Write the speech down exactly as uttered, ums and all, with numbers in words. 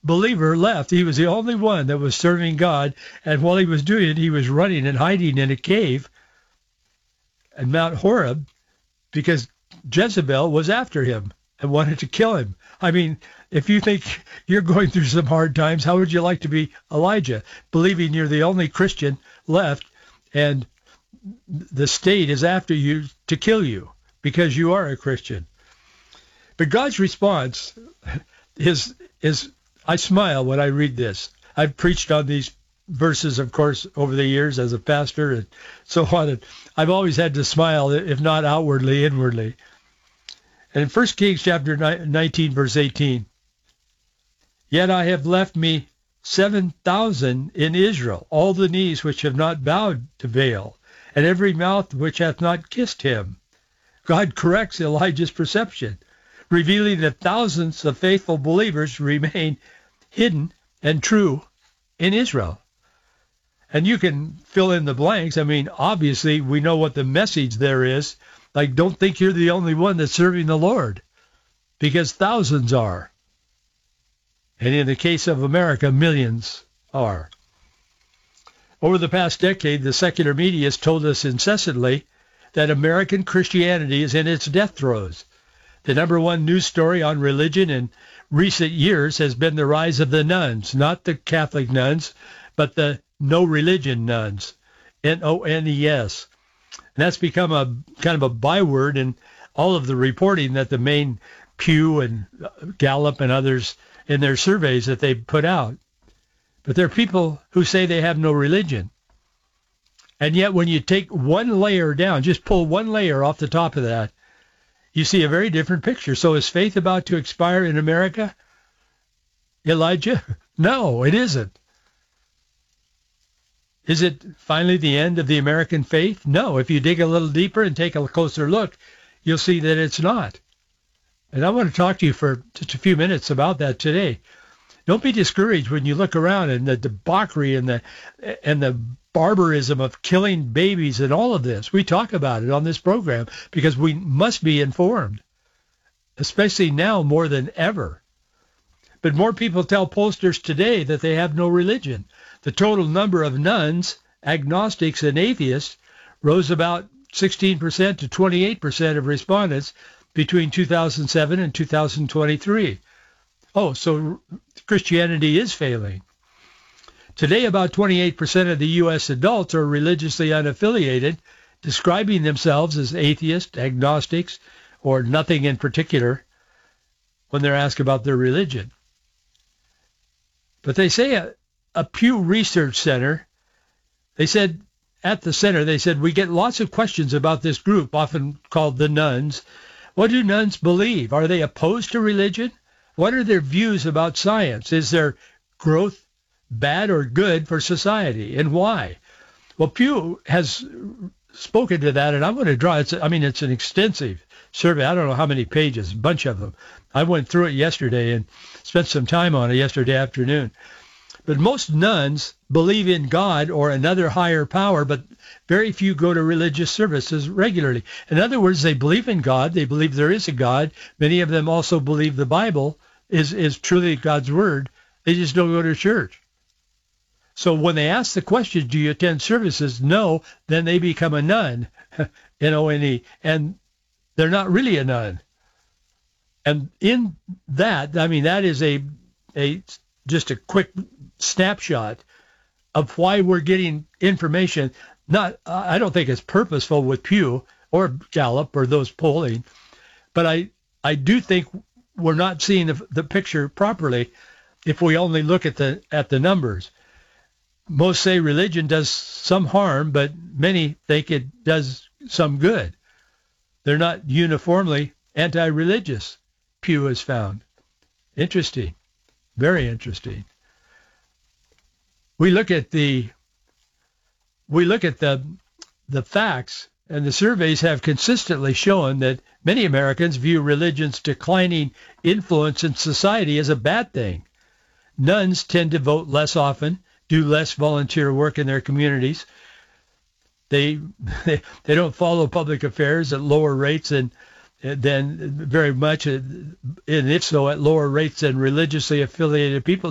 believer left. He was the only one that was serving God, and while he was doing it, he was running and hiding in a cave at Mount Horeb because Jezebel was after him and wanted to kill him. I mean, if you think you're going through some hard times, how would you like to be Elijah, believing you're the only Christian left and the state is after you to kill you because you are a Christian? But God's response is, is I smile when I read this. I've preached on these verses, of course, over the years as a pastor and so on. And I've always had to smile, if not outwardly, inwardly. And in First Kings chapter nineteen, verse eighteen, yet I have left me seven thousand in Israel, all the knees which have not bowed to Baal, and every mouth which hath not kissed him. God corrects Elijah's perception, revealing that thousands of faithful believers remain hidden and true in Israel. And you can fill in the blanks. I mean, obviously, we know what the message there is. Like, don't think you're the only one that's serving the Lord, because thousands are. And in the case of America, millions are. Over the past decade, the secular media has told us incessantly that American Christianity is in its death throes. The number one news story on religion in recent years has been the rise of the nuns, not the Catholic nuns, but the no-religion nuns, N O N E S. And that's become a kind of a byword in all of the reporting that the main Pew and Gallup and others in their surveys that they put out. But there are people who say they have no religion. And yet when you take one layer down, just pull one layer off the top of that, you see a very different picture. So is faith about to expire in America, Elijah? No, it isn't. Is it finally the end of the American faith? No. If you dig a little deeper and take a closer look, you'll see that it's not. And I want to talk to you for just a few minutes about that today. Don't be discouraged when you look around and the debauchery and the and the barbarism of killing babies and all of this. We talk about it on this program because we must be informed, especially now more than ever. But more people tell pollsters today that they have no religion. The total number of nuns, agnostics, and atheists rose about sixteen percent to twenty-eight percent of respondents between two thousand seven and two thousand twenty-three. Oh, so Christianity is failing. Today, about twenty-eight percent of the U S adults are religiously unaffiliated, describing themselves as atheists, agnostics, or nothing in particular when they're asked about their religion. But they say a, a Pew Research Center, they said at the center, they said, we get lots of questions about this group, often called the nuns. What do nuns believe? Are they opposed to religion? What are their views about science? Is their growth bad or good for society, and why? Well, Pew has spoken to that, and I'm going to draw, it's, I mean, it's an extensive survey. I don't know how many pages, a bunch of them. I went through it yesterday and spent some time on it yesterday afternoon. But most nuns believe in God or another higher power, but very few go to religious services regularly. In other words, they believe in God. They believe there is a God. Many of them also believe the Bible is, is truly God's word. They just don't go to church. So when they ask the question, do you attend services? No, then they become a nun, N O N E, and they're not really a nun. And in that, I mean, that is a a just a quick snapshot of why we're getting information. Not, I don't think it's purposeful with Pew or Gallup or those polling, but I I do think we're not seeing the, the picture properly if we only look at the at the numbers. Most say religion does some harm, but many think it does some good. They're not uniformly anti-religious, Pew has found. Interesting. Very interesting. We look at the we look at the the facts, and the surveys have consistently shown that many Americans view religion's declining influence in society as a bad thing. Nuns tend to vote less often, do less volunteer work in their communities. They they, they don't follow public affairs at lower rates than than very much, and if so, at lower rates than religiously affiliated people.